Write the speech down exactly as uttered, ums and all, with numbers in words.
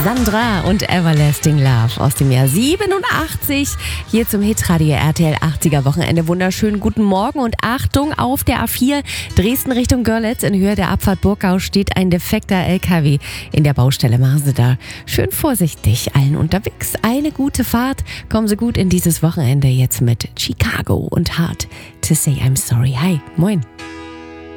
Sandra und Everlasting Love aus dem Jahr siebenundachtzig. Hier zum Hitradio R T L achtziger Wochenende. Wunderschönen guten Morgen und Achtung, auf der A vier Dresden Richtung Görlitz in Höhe der Abfahrt Burgau steht ein defekter L K W in der Baustelle. Machen Sie da schön vorsichtig allen unterwegs. Eine gute Fahrt. Kommen Sie gut in dieses Wochenende jetzt mit Chicago und Hard to Say I'm Sorry. Hi, moin.